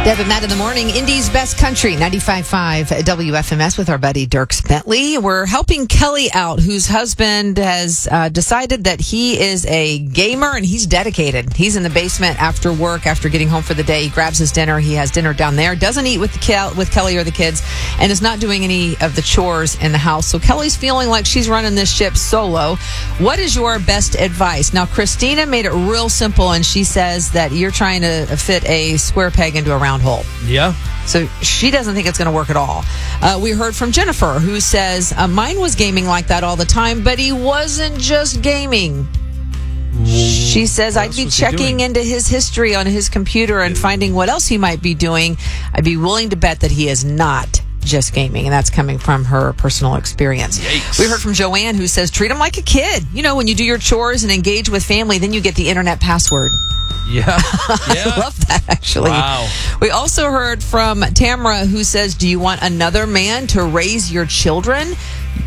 Deb and Matt in the morning, Indy's Best Country, 95.5 WFMS with our buddy Dierks Bentley. We're helping Kelly out, whose husband has decided that he is a gamer and he's dedicated. He's in the basement after work, after getting home for the day. He grabs his dinner. He has dinner down there, doesn't eat with Kelly or the kids, and is not doing any of the chores in the house. So Kelly's feeling like she's running this ship solo. What is your best advice? Now, Christina made it real simple, and she says that you're trying to fit a square peg into a round hole. Yeah. So she doesn't think it's going to work at all. We heard from Jennifer, who says, mine was gaming like that all the time, but he wasn't just gaming. She says, I'd be checking into his history on his computer and finding what else he might be doing. I'd be willing to bet that he is not just gaming, and that's coming from her personal experience. Yikes. We heard from Joanne, who says, treat him like a kid. You know, when you do your chores and engage with family, then you get the internet password. Yeah. I love that, actually. Wow. We also heard from Tamara, who says, do you want another man to raise your children?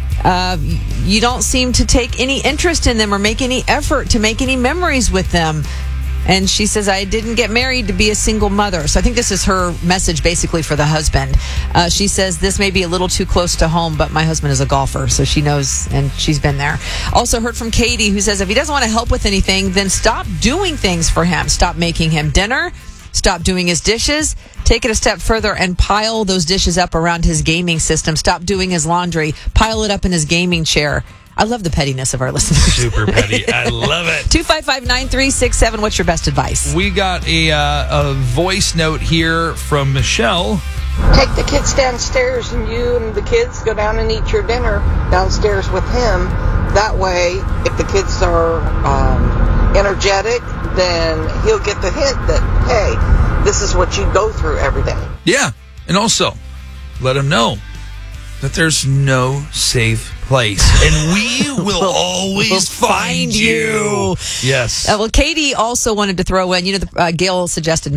You don't seem to take any interest in them or make any effort to make any memories with them. And she says, I didn't get married to be a single mother. So I think this is her message basically for the husband. She says, this may be a little too close to home, but my husband is a golfer, so she knows, and she's been there. Also heard from Katie, who says, if he doesn't want to help with anything, then stop doing things for him. Stop making him dinner. Stop doing his dishes. Take it a step further and pile those dishes up around his gaming system. Stop doing his laundry. Pile it up in his gaming chair. I love the pettiness of our listeners. Super petty. I love it. 255-9367. What's your best advice? We got a voice note here from Michelle. Take the kids downstairs and you and the kids go down and eat your dinner downstairs with him. That way, if the kids are energetic, then he'll get the hint that, hey, this is what you go through every day. Yeah. And also, let him know that there's no safe place, and we will always find you. Yes. Well, Katie also wanted to throw in, Gail suggested